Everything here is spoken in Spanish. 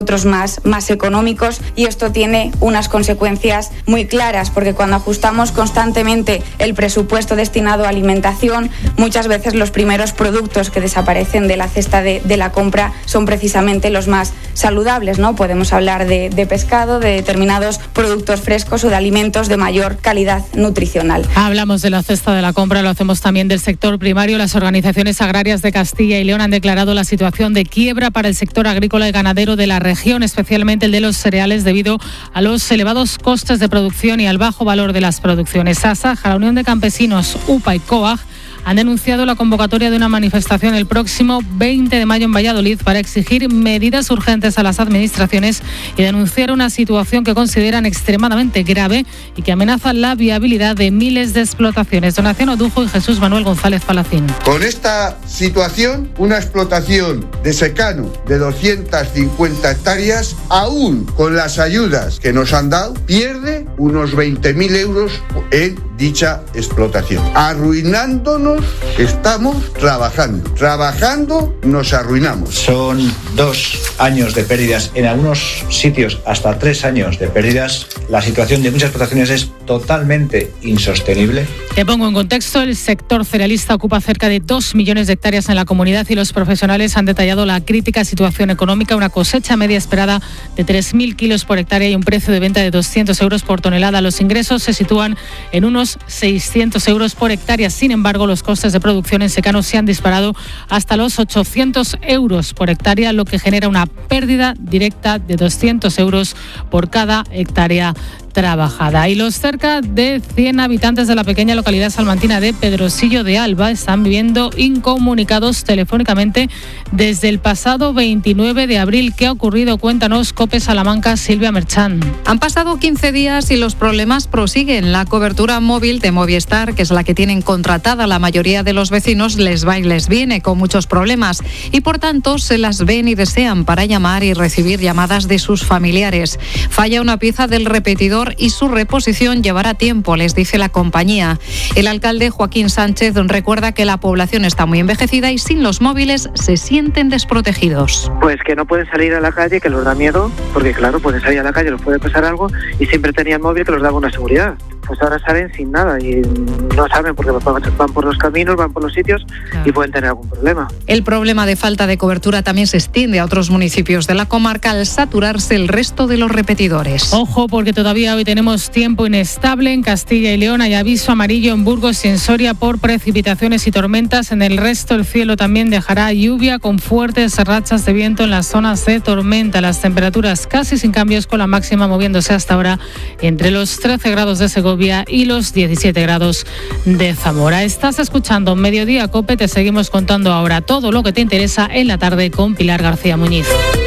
otros más económicos, y esto tiene unas consecuencias muy claras, porque cuando ajustamos constantemente el presupuesto destinado a alimentación, muchas veces los primeros productos que desaparecen de la cesta de la compra son precisamente los más saludables, ¿no? Podemos hablar de pescado, de determinados productos frescos o de alimentos de mayor calidad nutricional. Hablamos de la cesta de la compra, lo hacemos también del sector primario. Las organizaciones agrarias de Castilla y León han declarado la situación de quiebra para el sector agrícola y ganadero de la región, especialmente el de los cereales, debido a los elevados costes de producción y al bajo valor de las producciones. Asaja, la Unión de Campesinos, UPA y COAG han denunciado la convocatoria de una manifestación el próximo 20 de mayo en Valladolid para exigir medidas urgentes a las administraciones y denunciar una situación que consideran extremadamente grave y que amenaza la viabilidad de miles de explotaciones. Donación Odujo y Jesús Manuel González Palacín. Con esta situación, una explotación de secano de 250 hectáreas, aún con las ayudas que nos han dado, pierde unos 20.000 euros en dicha explotación. Arruinándonos estamos trabajando nos arruinamos. Son 2 años de pérdidas, en algunos sitios hasta 3 años de pérdidas. La situación de muchas explotaciones es totalmente insostenible. Te pongo en contexto, el sector cerealista ocupa cerca de 2 millones de hectáreas en la comunidad y los profesionales han detallado la crítica situación económica, una cosecha media esperada de 3.000 kilos por hectárea y un precio de venta de 200 euros por tonelada. Los ingresos se sitúan en unos 600 euros por hectárea. Sin embargo, los costes de producción en secano se han disparado hasta los 800 euros por hectárea, lo que genera una pérdida directa de 200 euros por cada hectárea trabajada. Y los cerca de 100 habitantes de la pequeña localidad salmantina de Pedrosillo de Alba están viviendo incomunicados telefónicamente desde el pasado 29 de abril. ¿Qué ha ocurrido? Cuéntanos, COPE Salamanca, Silvia Merchán. Han pasado 15 días y los problemas prosiguen. La cobertura móvil de Movistar, que es la que tienen contratada la mayoría de los vecinos, les va y les viene con muchos problemas y por tanto se las ven y desean para llamar y recibir llamadas de sus familiares. Falla una pieza del repetidor y su reposición llevará tiempo, les dice la compañía. El alcalde Joaquín Sánchez recuerda que la población está muy envejecida y sin los móviles se sienten desprotegidos. Pues que no pueden salir a la calle, que les da miedo, porque claro, pueden salir a la calle, les puede pasar algo y siempre tenían móvil que les daba una seguridad. Pues ahora salen sin nada y no saben porque van por los caminos, van por los sitios y pueden tener algún problema. El problema de falta de cobertura también se extiende a otros municipios de la comarca al saturarse el resto de los repetidores. Ojo, porque todavía hoy tenemos tiempo inestable en Castilla y León. Hay aviso amarillo en Burgos y en Soria por precipitaciones y tormentas. En el resto el cielo también dejará lluvia con fuertes rachas de viento en las zonas de tormenta. Las temperaturas casi sin cambios, con la máxima moviéndose hasta ahora entre los 13 grados de Segovia y los 17 grados de Zamora. Estás escuchando Mediodía COPE, te seguimos contando ahora todo lo que te interesa en la tarde con Pilar García Muñiz.